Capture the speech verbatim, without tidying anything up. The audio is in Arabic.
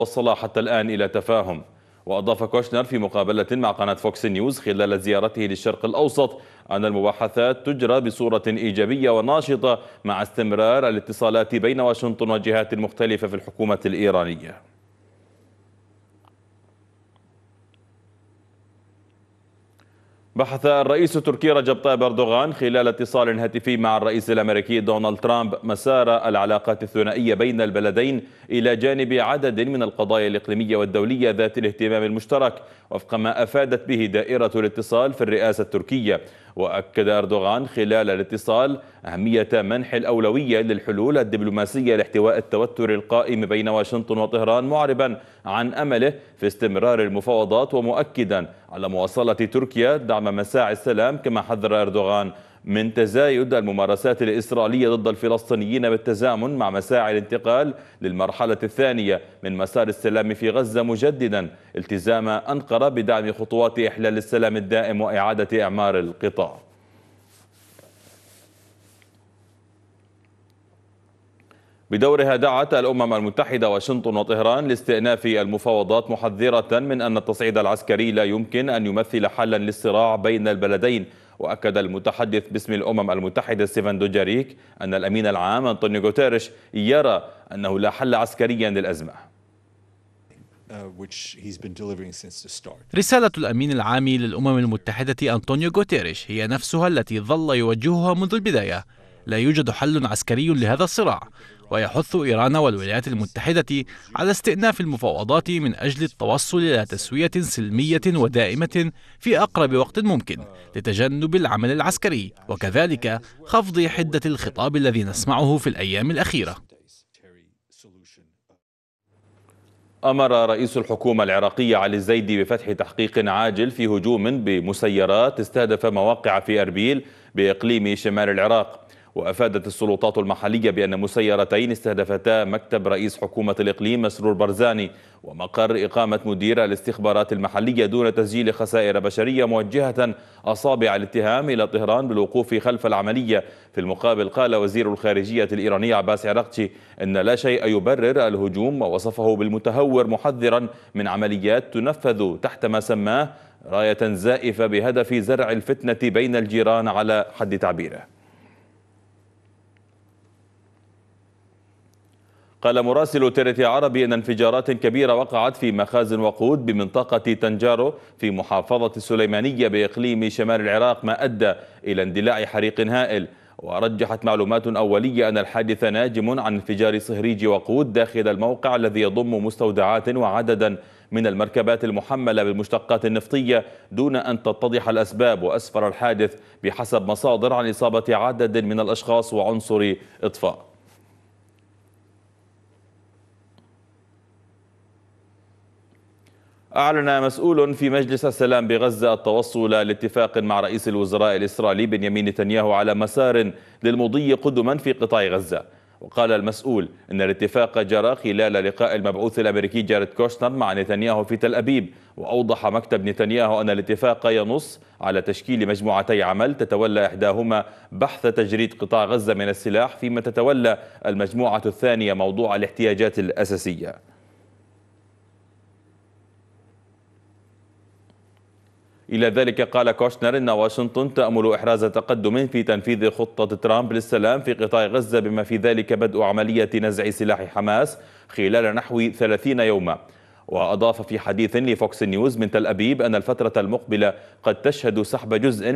وصل حتى الآن إلى تفاهم. وأضاف كوشنر في مقابلة مع قناة فوكس نيوز خلال زيارته للشرق الأوسط أن المباحثات تجرى بصورة إيجابية وناشطة مع استمرار الاتصالات بين واشنطن والجهات المختلفة في الحكومة الإيرانية. بحث الرئيس التركي رجب طيب أردوغان خلال اتصال هاتفي مع الرئيس الأمريكي دونالد ترامب مسار العلاقات الثنائية بين البلدين إلى جانب عدد من القضايا الإقليمية والدولية ذات الاهتمام المشترك وفق ما أفادت به دائرة الاتصال في الرئاسة التركية. وأكد أردوغان خلال الاتصال أهمية منح الأولوية للحلول الدبلوماسية لاحتواء التوتر القائم بين واشنطن وطهران، معربا عن أمله في استمرار المفاوضات ومؤكدا على مواصلة تركيا دعم مساعي السلام. كما حذر أردوغان من تزايد الممارسات الإسرائيلية ضد الفلسطينيين بالتزامن مع مساعي الانتقال للمرحلة الثانية من مسار السلام في غزة، مجددا التزام أنقرة بدعم خطوات إحلال السلام الدائم وإعادة إعمار القطاع. بدورها دعت الأمم المتحدة واشنطن وطهران لاستئناف المفاوضات، محذرة من أن التصعيد العسكري لا يمكن أن يمثل حلا للصراع بين البلدين. وأكد المتحدث باسم الأمم المتحدة ستيفان دوجاريك أن الأمين العام أنطونيو غوتيريش يرى أنه لا حل عسكريا للأزمة. رسالة الأمين العام للأمم المتحدة أنطونيو غوتيريش هي نفسها التي ظل يوجهها منذ البداية: لا يوجد حل عسكري لهذا الصراع، ويحث إيران والولايات المتحدة على استئناف المفاوضات من أجل التوصل إلى تسوية سلمية ودائمة في أقرب وقت ممكن لتجنب العمل العسكري، وكذلك خفض حدة الخطاب الذي نسمعه في الأيام الأخيرة. أمر رئيس الحكومة العراقية علي الزيدي بفتح تحقيق عاجل في هجوم بمسيرات استهدف مواقع في أربيل بإقليم شمال العراق. وأفادت السلطات المحلية بأن مسيرتين استهدفتا مكتب رئيس حكومة الإقليم مسرور برزاني ومقر إقامة مدير الاستخبارات المحلية دون تسجيل خسائر بشرية، موجهة أصابع الاتهام إلى طهران بالوقوف خلف العملية. في المقابل قال وزير الخارجية الإيراني عباس عراقچي أن لا شيء يبرر الهجوم ووصفه بالمتهور، محذرا من عمليات تنفذ تحت ما سماه راية زائفة بهدف زرع الفتنة بين الجيران على حد تعبيره. قال مراسل تيرتي عربي أن انفجارات كبيرة وقعت في مخازن وقود بمنطقة تنجارو في محافظة السليمانية بإقليم شمال العراق، ما أدى إلى اندلاع حريق هائل. ورجحت معلومات أولية أن الحادث ناجم عن انفجار صهريج وقود داخل الموقع الذي يضم مستودعات وعددا من المركبات المحملة بالمشتقات النفطية، دون أن تتضح الأسباب. وأسفر الحادث بحسب مصادر عن إصابة عدد من الأشخاص وعنصر إطفاء. أعلن مسؤول في مجلس السلام بغزة التوصل لاتفاق مع رئيس الوزراء الإسرائيلي بنيامين نتنياهو على مسار للمضي قدما في قطاع غزة. وقال المسؤول إن الاتفاق جرى خلال لقاء المبعوث الأمريكي جاريد كوشنر مع نتنياهو في تل أبيب. وأوضح مكتب نتنياهو أن الاتفاق ينص على تشكيل مجموعتي عمل تتولى إحداهما بحث تجريد قطاع غزة من السلاح، فيما تتولى المجموعة الثانية موضوع الاحتياجات الأساسية. إلى ذلك قال كوشنر إن واشنطن تأمل إحراز تقدم في تنفيذ خطة ترامب للسلام في قطاع غزة، بما في ذلك بدء عملية نزع سلاح حماس خلال نحو ثلاثين يوما. وأضاف في حديث لفوكس نيوز من تل أبيب أن الفترة المقبلة قد تشهد سحب جزء